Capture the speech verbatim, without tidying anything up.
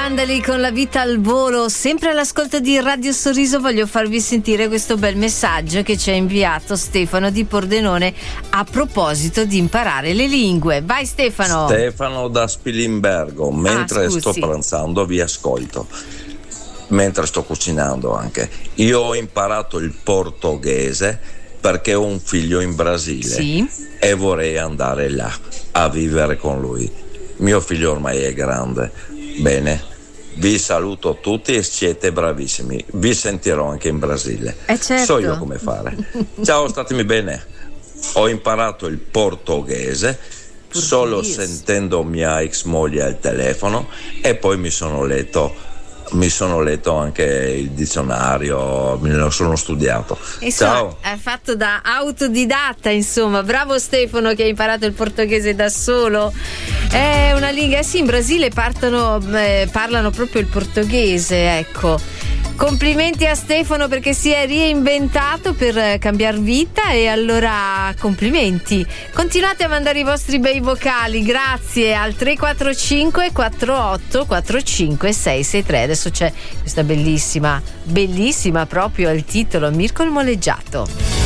Candeli con La vita al volo, sempre all'ascolto di Radio Sorriso. Voglio farvi sentire questo bel messaggio che ci ha inviato Stefano di Pordenone a proposito di imparare le lingue. Vai Stefano. Stefano da Spilimbergo. Mentre Ah, sto scusi. pranzando vi ascolto, mentre sto cucinando anche. Io ho imparato il portoghese perché ho un figlio in Brasile, Sì. e vorrei andare là a vivere con lui. Mio figlio ormai è grande. Bene, vi saluto tutti e siete bravissimi. Vi sentirò anche in Brasile. Eh, certo. So io come fare. Ciao, statemi bene. Ho imparato il portoghese solo sentendo mia ex moglie al telefono, e poi mi sono letto mi sono letto anche il dizionario, me lo sono studiato. Insomma, Ciao. è fatto da autodidatta, insomma. Bravo Stefano che ha imparato il portoghese da solo. È una lingua, eh sì, in Brasile partono, eh, parlano proprio il portoghese, ecco. Complimenti a Stefano perché si è reinventato per cambiare vita, e allora complimenti. Continuate a mandare i vostri bei vocali, grazie, al tre quattro cinque quattro otto quattro cinque sei sei tre. Adesso c'è questa bellissima, bellissima proprio il titolo, Mirko il moleggiato.